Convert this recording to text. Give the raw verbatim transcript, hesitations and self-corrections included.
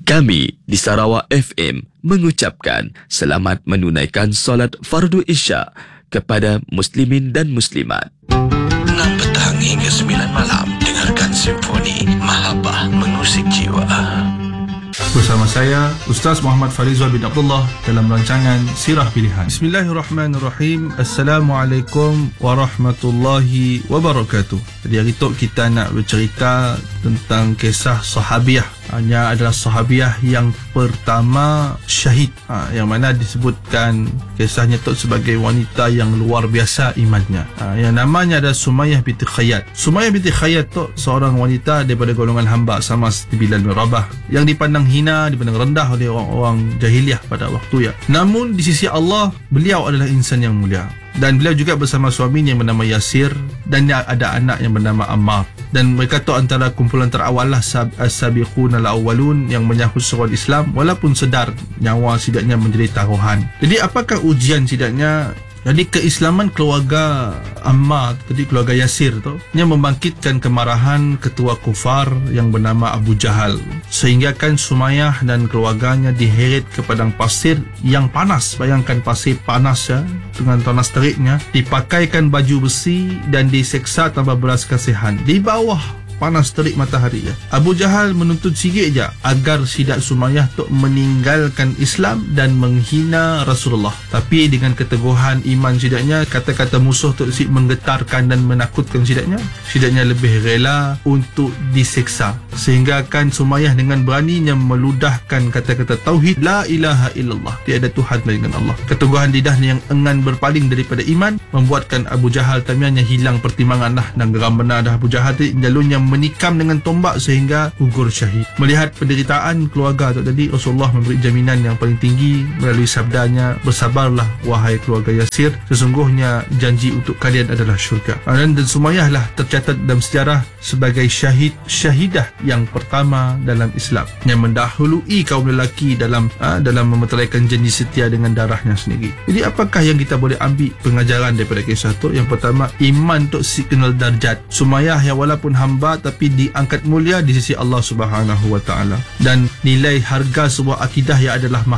Kami di Sarawak F M mengucapkan selamat menunaikan solat fardu Isya kepada muslimin dan muslimat. enam petang hingga sembilan malam, dengarkan simfoni Mahabbah mengusik jiwa. Bersama saya Ustaz Muhammad Farizal bin Abdullah dalam rancangan Sirah Pilihan. Bismillahirrahmanirrahim. Assalamualaikum warahmatullahi wabarakatuh. Jadi hari tu kita nak bercerita tentang kisah sahabiah. Hanya adalah sahabiah yang pertama syahid, ha, yang mana disebutkan kisahnya tu sebagai wanita yang luar biasa imannya, ha, yang namanya adalah Sumayyah binti Khayyat. Sumayyah binti Khayyat tu seorang wanita daripada golongan hamba sama seperti Bilal bin Rabah, yang dipandang hina, dipandang rendah oleh orang-orang jahiliah pada waktu ya. Namun di sisi Allah, beliau adalah insan yang mulia. Dan beliau juga bersama suaminya yang bernama Yasir, dan dia ada anak yang bernama Ammar. Dan mereka tu antara kumpulan terawal lah, as-sabiqun al-awwalun, yang menyahut seruan Islam walaupun sedar nyawa sidaknya menjadi taruhan. Jadi apakah ujian sidaknya? Jadi keislaman keluarga Ammar, jadi keluarga Yasir tu, yang membangkitkan kemarahan ketua kufar yang bernama Abu Jahal, sehingga kan Sumayyah dan keluarganya diheret ke padang pasir yang panas. Bayangkan pasir panas ya, dengan panas teriknya, dipakaikan baju besi dan diseksa tanpa belas kasihan di bawah panas terik matahari ya. Abu Jahal menuntut sikit je agar sidak Sumayyah tu meninggalkan Islam dan menghina Rasulullah. Tapi dengan keteguhan iman sidaknya, kata-kata musuh tu si menggetarkan dan menakutkan sidaknya. Sidaknya lebih rela untuk diseksa, sehingga kan Sumayyah dengan beraninya meludahkan kata-kata tauhid, la ilaha illallah, tiada Tuhan melainkan Allah. Keteguhan lidahnya yang enggan berpaling daripada iman membuatkan Abu Jahal tamiannya hilang pertimbangan lah, dan geram benar dah Abu Jahal tu, jalurnya menikam dengan tombak sehingga gugur syahid. Melihat penderitaan keluarga tu tadi, Rasulullah memberi jaminan yang paling tinggi melalui sabdanya, bersabarlah wahai keluarga Yasir, sesungguhnya janji untuk kalian adalah syurga. Dan, dan Sumayyah lah tercatat dalam sejarah sebagai syahid syahidah yang pertama dalam Islam, yang mendahului kaum lelaki dalam ha, dalam memeteraikan janji setia dengan darahnya sendiri. Jadi apakah yang kita boleh ambil pengajaran daripada kisah tu? Yang pertama, iman tu si kenal darjat. Sumayyah yang walaupun hamba tapi diangkat mulia di sisi Allah Subhanahu wa taala, dan nilai harga sebuah akidah yang adalah